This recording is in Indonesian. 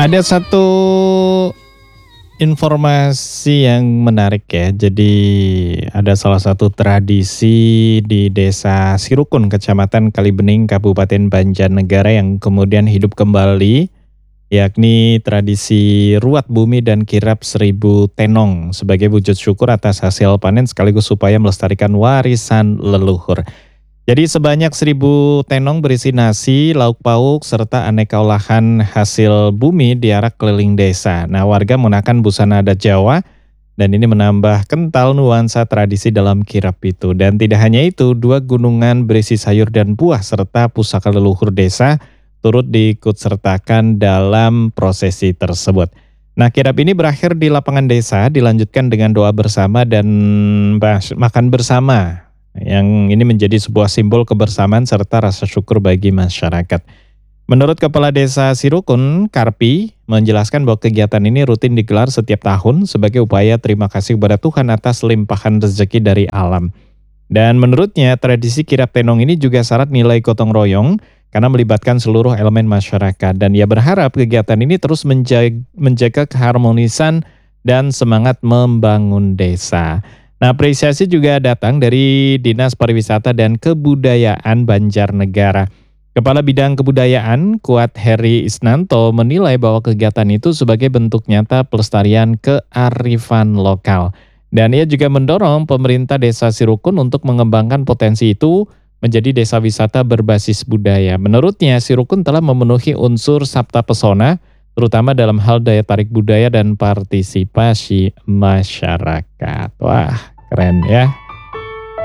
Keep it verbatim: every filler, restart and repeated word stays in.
Ada satu informasi yang menarik ya. Jadi ada salah satu tradisi di Desa Sirukun, Kecamatan Kalibening, Kabupaten Banjarnegara yang kemudian hidup kembali, yakni tradisi ruat bumi dan kirap seribu tenong sebagai wujud syukur atas hasil panen sekaligus supaya melestarikan warisan leluhur. Jadi sebanyak seribu tenong berisi nasi, lauk pauk, serta aneka olahan hasil bumi diarak keliling desa. Nah, warga menggunakan busana adat Jawa dan ini menambah kental nuansa tradisi dalam kirap itu. Dan tidak hanya itu, dua gunungan berisi sayur dan buah serta pusaka leluhur desa turut diikutsertakan dalam prosesi tersebut. Nah, kirap ini berakhir di lapangan desa, dilanjutkan dengan doa bersama dan makan bersama, yang ini menjadi sebuah simbol kebersamaan serta rasa syukur bagi masyarakat. Menurut Kepala Desa Sirukun, Karpi, menjelaskan bahwa kegiatan ini rutin digelar setiap tahun sebagai upaya terima kasih kepada Tuhan atas limpahan rezeki dari alam. Dan menurutnya, tradisi kirap tenong ini juga syarat nilai gotong royong karena melibatkan seluruh elemen masyarakat. Dan ia berharap kegiatan ini terus menjaga, menjaga keharmonisan dan semangat membangun desa. Nah, apresiasi juga datang dari Dinas Pariwisata dan Kebudayaan Banjarnegara. Kepala Bidang Kebudayaan, Kuat Heri Isnanto, menilai bahwa kegiatan itu sebagai bentuk nyata pelestarian kearifan lokal. Dan ia juga mendorong pemerintah Desa Sirukun untuk mengembangkan potensi itu menjadi desa wisata berbasis budaya. Menurutnya, Sirukun telah memenuhi unsur sabta pesona, terutama dalam hal daya tarik budaya dan partisipasi masyarakat. Wah, keren ya.